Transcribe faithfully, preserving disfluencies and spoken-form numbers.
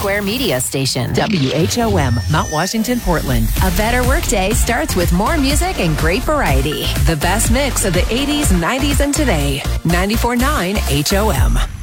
Square Media Station. W H O M, Mount Washington, Portland. A better workday starts with more music and great variety. The best mix of the eighties, nineties, and today. ninety-four point nine H O M.